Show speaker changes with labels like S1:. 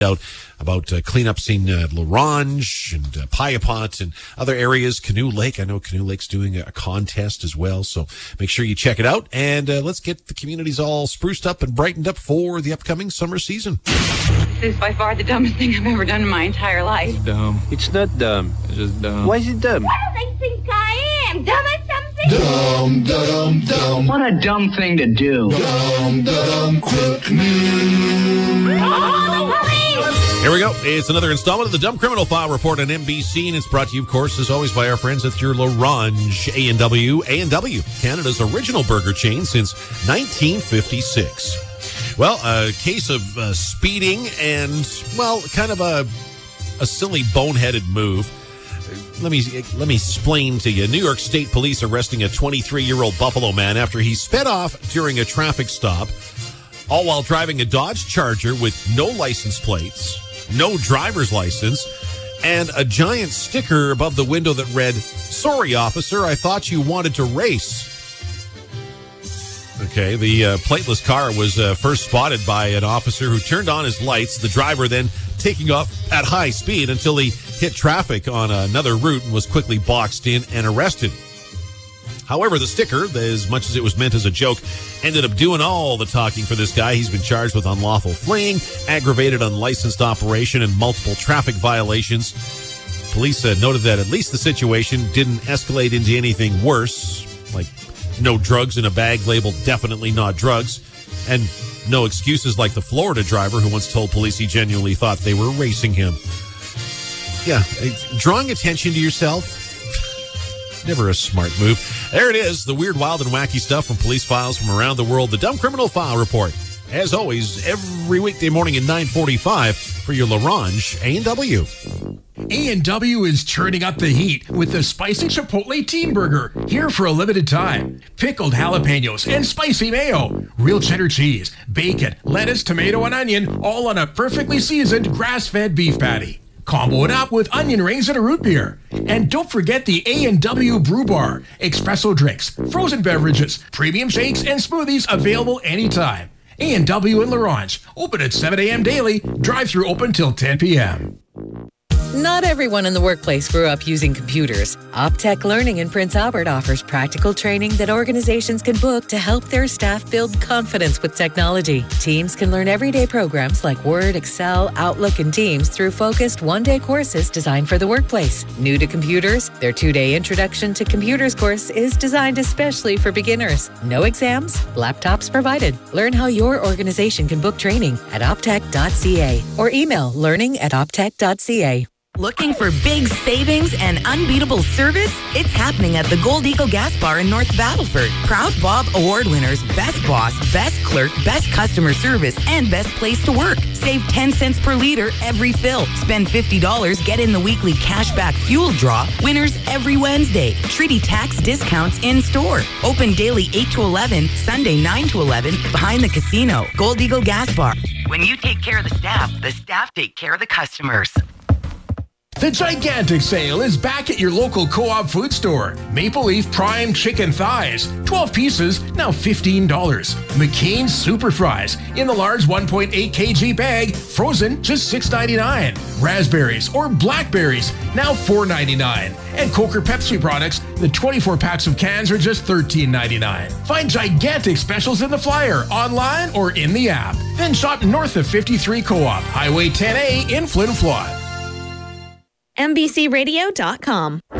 S1: out about cleanups in La Ronge and Piapot and other areas. Canoe Lake, I know Canoe Lake's doing a contest as well, so make sure you check it out. And let's get the communities all spruced up and brightened up for the upcoming summer season.
S2: This is by far the dumbest thing I've ever done in my entire life.
S3: It's dumb. It's not dumb. It's just dumb. Why is it dumb?
S2: What do they think I am? Dumb as something?
S4: Dumb, dumb, dumb.
S5: What a dumb thing to do.
S4: Dumb, dumb, quick news.
S1: Here we go. It's another installment of the Dumb Criminal File Report on NBC, and it's brought to you, of course, as always, by our friends at your La Ronge A&W. A&W, Canada's original burger chain since 1956. Well, a case of speeding and, well, kind of a silly, boneheaded move. Let me explain to you. New York State Police arresting a 23-year-old Buffalo man after he sped off during a traffic stop, all while driving a Dodge Charger with no license plates, no driver's license, and a giant sticker above the window that read, "Sorry, officer, I thought you wanted to race." Okay, the plateless car was first spotted by an officer who turned on his lights, the driver then taking off at high speed until he hit traffic on another route and was quickly boxed in and arrested. However, the sticker, as much as it was meant as a joke, ended up doing all the talking for this guy. He's been charged with unlawful fleeing, aggravated unlicensed operation, and multiple traffic violations. Police noted that at least the situation didn't escalate into anything worse, like no drugs in a bag labeled "definitely not drugs," and no excuses like the Florida driver who once told police he genuinely thought they were racing him. Yeah, drawing attention to yourself, never a smart move. There it is, the weird, wild, and wacky stuff from police files from around the world. The Dumb Criminal File Report, as always, every weekday morning at 9:45 for your La Ronge A&W.
S6: A&W is turning up the heat with the Spicy Chipotle Teen Burger, here for a limited time. Pickled jalapenos and spicy mayo, real cheddar cheese, bacon, lettuce, tomato, and onion, all on a perfectly seasoned grass-fed beef patty. Combo it up with onion rings and a root beer. And don't forget the A&W Brew Bar, espresso drinks, frozen beverages, premium shakes, and smoothies available anytime. A&W in La Ronge, open at 7 a.m. daily, drive-through open till 10 p.m.
S7: Not everyone in the workplace grew up using computers. Optech Learning in Prince Albert offers practical training that organizations can book to help their staff build confidence with technology. Teams can learn everyday programs like Word, Excel, Outlook, and Teams through focused one-day courses designed for the workplace. New to computers, their 2-day Introduction to Computers course is designed especially for beginners. No exams, laptops provided. Learn how your organization can book training at optech.ca or email learning@optech.ca.
S8: Looking for big savings and unbeatable service? It's happening at the Gold Eagle Gas Bar in North Battleford. Proud Bob Award winners, Best Boss, Best Clerk, Best Customer Service, and Best Place to Work. Save 10 cents per liter every fill. Spend $50, get in the weekly cashback fuel draw. Winners every Wednesday. Treaty tax discounts in store. Open daily 8 to 11, Sunday 9 to 11, behind the casino. Gold Eagle Gas Bar. When you take care of the staff take care of the customers.
S6: The gigantic sale is back at your local Co-op food store. Maple Leaf Prime Chicken Thighs, 12 pieces, now $15. McCain's Super Fries in the large 1.8 kg bag, frozen, just $6.99. Raspberries or blackberries, now $4.99. And Coke or Pepsi products, the 24 packs of cans are just $13.99. Find gigantic specials in the flyer, online or in the app. Then shop north of 53 Co-op, Highway 10A in Flin Flon.
S9: NBCRadio.com.